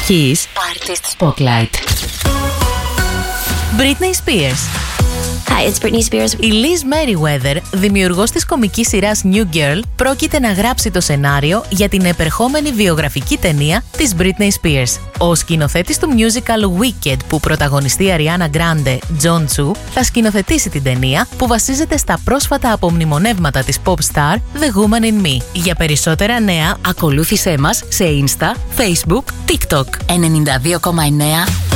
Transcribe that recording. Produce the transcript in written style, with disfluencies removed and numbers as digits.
Kiss Artist Spotlight. Britney Spears. Hi, it's Britney Spears. Η Liz Meriwether, δημιουργός της κομικής σειράς New Girl, πρόκειται να γράψει το σενάριο για την επερχόμενη βιογραφική ταινία της Britney Spears. Ο σκηνοθέτης του musical Wicked, που πρωταγωνιστεί η Ariana Grande, John Chu, θα σκηνοθετήσει την ταινία που βασίζεται στα πρόσφατα απομνημονεύματα της pop star The Woman in Me. Για περισσότερα νέα, ακολούθησέ μας σε Insta, Facebook, TikTok. 92,9